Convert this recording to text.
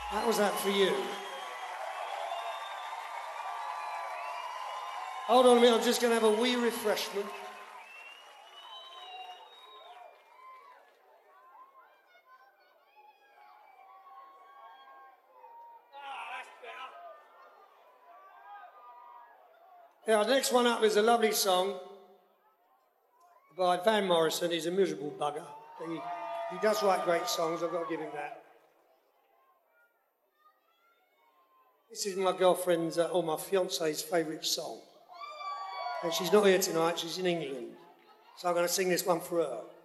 How was that for you? Hold on a minute, I'm just going to have a wee refreshment. Yeah, the next one up is a lovely song by Van Morrison. He's a miserable bugger. He does write great songs, I've got to give him that. This is my girlfriend's, or my fiance's favourite song. And she's not here tonight, she's in England. So I'm going to sing this one for her.